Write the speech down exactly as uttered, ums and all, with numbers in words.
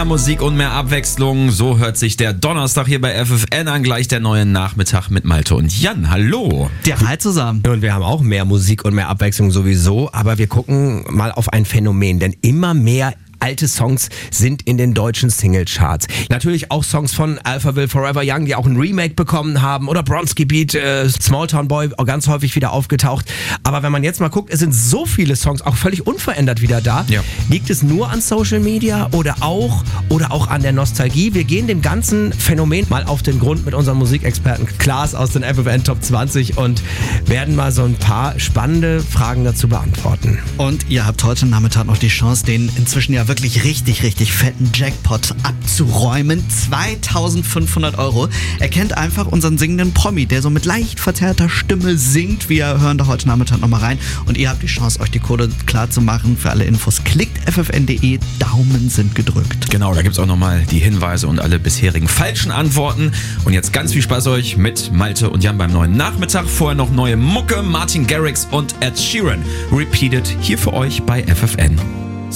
Mehr Musik und mehr Abwechslung. So hört sich der Donnerstag hier bei F F N an. Gleich der neue Nachmittag mit Malte und Jan. Hallo. Ja, hi zusammen. Und wir haben auch mehr Musik und mehr Abwechslung sowieso. Aber wir gucken mal auf ein Phänomen. Denn immer mehr alte Songs sind in den deutschen Singlecharts. Natürlich auch Songs von Alphaville, Forever Young, die auch ein Remake bekommen haben. Oder Bronski Beat, äh, Small Town Boy, auch ganz häufig wieder aufgetaucht. Aber wenn man jetzt mal guckt, es sind so viele Songs auch völlig unverändert wieder da. Ja. Liegt es nur an Social Media oder auch, oder auch an der Nostalgie? Wir gehen dem ganzen Phänomen mal auf den Grund mit unserem Musikexperten Klaas aus den F F N Top zwanzig und werden mal so ein paar spannende Fragen dazu beantworten. Und ihr habt heute Nachmittag noch die Chance, den inzwischen ja wirklich richtig, richtig fetten Jackpot abzuräumen. zweitausendfünfhundert Euro. Er kennt einfach unseren singenden Promi, der so mit leicht verzerrter Stimme singt. Wir hören da heute Nachmittag nochmal rein. Und ihr habt die Chance, euch die Kohle klar zu machen. Für alle Infos klickt f f n punkt d e. Daumen sind gedrückt. Genau, da gibt es auch nochmal die Hinweise und alle bisherigen falschen Antworten. Und jetzt ganz viel Spaß euch mit Malte und Jan beim neuen Nachmittag. Vorher noch neue Mucke, Martin Garrix und Ed Sheeran. Repeated hier für euch bei F F N.